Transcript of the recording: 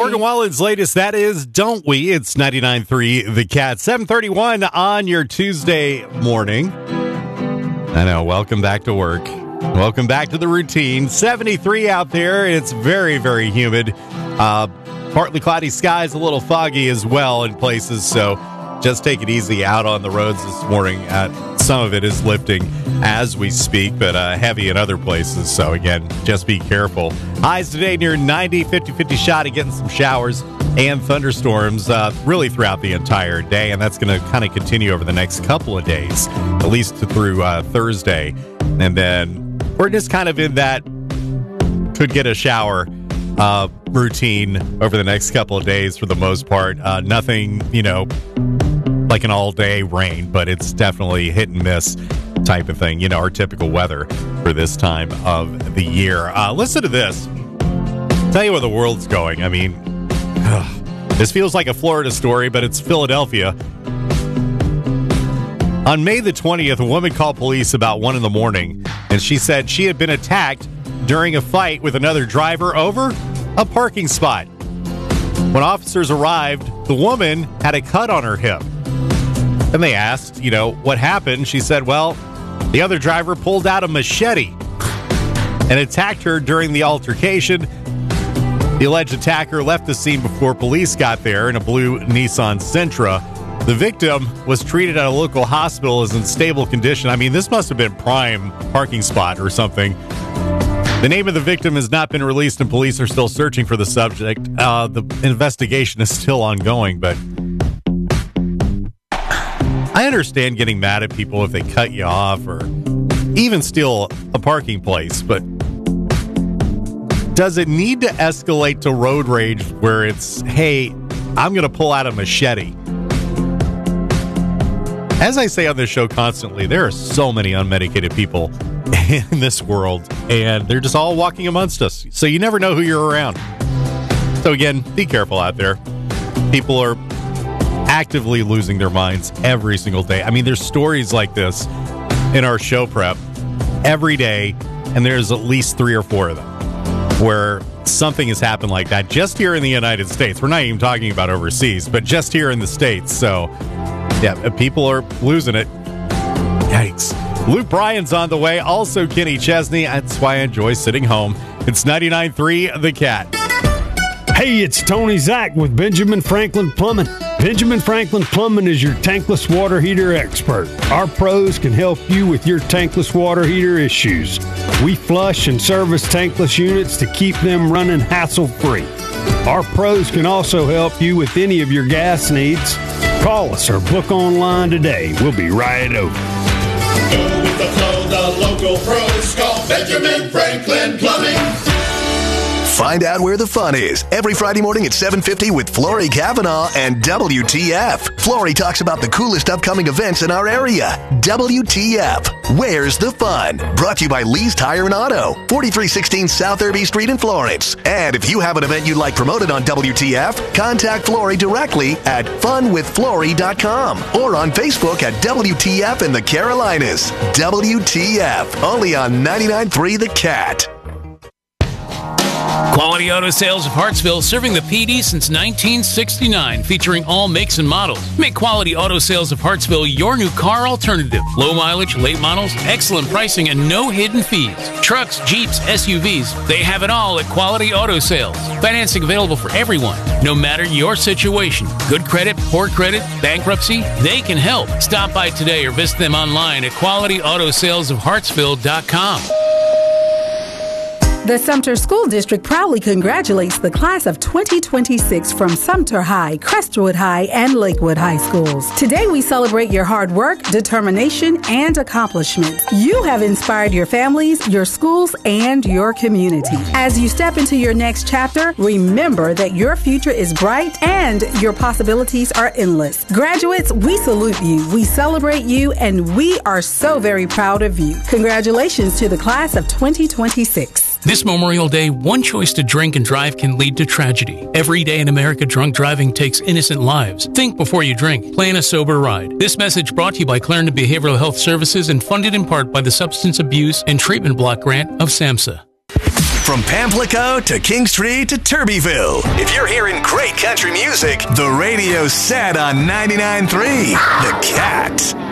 Morgan Wallen's latest, that is Don't We? It's 99.3 The Cat. 7:31 on your Tuesday morning. I know, welcome back to work. Welcome back to the routine. 73 out there. It's very, very humid. Partly cloudy skies, a little foggy as well in places, so just take it easy out on the roads this morning. Some of it is lifting as we speak, but heavy in other places. So, again, just be careful. Highs today near 90, 50-50 shot of getting some showers and thunderstorms really throughout the entire day. And that's going to kind of continue over the next couple of days, at least through Thursday. And then we're just kind of in that could get a shower routine over the next couple of days for the most part. Nothing, like an all-day rain, but it's definitely hit and miss type of thing, our typical weather for this time of the year. Listen to this. Tell you where the world's going. I mean, this feels like a Florida story, but it's Philadelphia. On May the 20th, a woman called police about 1 a.m, and she said she had been attacked during a fight with another driver over a parking spot. When officers arrived, the woman had a cut on her hip. And they asked, what happened? She said, well, the other driver pulled out a machete and attacked her during the altercation. The alleged attacker left the scene before police got there in a blue Nissan Sentra. The victim was treated at a local hospital as in stable condition. I mean, this must have been prime parking spot or something. The name of the victim has not been released, and police are still searching for the subject. The investigation is still ongoing, but I understand getting mad at people if they cut you off or even steal a parking place, but does it need to escalate to road rage where it's, hey, I'm going to pull out a machete? As I say on this show constantly, there are so many unmedicated people in this world, and they're just all walking amongst us, so you never know who you're around. So again, be careful out there. People are actively losing their minds every single day. I mean, there's stories like this in our show prep every day, and there's at least 3 or 4 of them where something has happened like that just here in the United States. We're not even talking about overseas, but just here in the States. So, yeah, people are losing it. Yikes. Luke Bryan's on the way. Also, Kenny Chesney. That's why I enjoy sitting home. It's 99.3 The Cat. Hey, it's Tony Zach with Benjamin Franklin Plumbing. Benjamin Franklin Plumbing is your tankless water heater expert. Our pros can help you with your tankless water heater issues. We flush and service tankless units to keep them running hassle-free. Our pros can also help you with any of your gas needs. Call us or book online today. We'll be right over. Go with the flow, the local pros. Call Benjamin Franklin Plumbing. Find out where the fun is every Friday morning at 7:50 with Flory Cavanaugh and WTF. Flory talks about the coolest upcoming events in our area. WTF, where's the fun? Brought to you by Lee's Tire and Auto, 4316 South Irby Street in Florence. And if you have an event you'd like promoted on WTF, contact Flory directly at funwithflory.com or on Facebook at WTF in the Carolinas. WTF, only on 99.3 The Cat. Quality Auto Sales of Hartsville, serving the PD since 1969, featuring all makes and models. Make Quality Auto Sales of Hartsville your new car alternative. Low mileage, late models, excellent pricing, and no hidden fees. Trucks, Jeeps, SUVs, they have it all at Quality Auto Sales. Financing available for everyone, no matter your situation. Good credit, poor credit, bankruptcy, they can help. Stop by today or visit them online at qualityautosalesofhartsville.com. The Sumter School District proudly congratulates the class of 2026 from Sumter High, Crestwood High, and Lakewood High Schools. Today we celebrate your hard work, determination, and accomplishments. You have inspired your families, your schools, and your community. As you step into your next chapter, remember that your future is bright and your possibilities are endless. Graduates, we salute you, we celebrate you, and we are so very proud of you. Congratulations to the class of 2026. This Memorial Day, one choice to drink and drive can lead to tragedy. Every day in America, drunk driving takes innocent lives. Think before you drink. Plan a sober ride. This message brought to you by Clarendon Behavioral Health Services and funded in part by the Substance Abuse and Treatment Block Grant of SAMHSA. From Pamplico to Kingstree to Turbyville. If you're hearing great country music, the radio's set on 99.3 The Cat.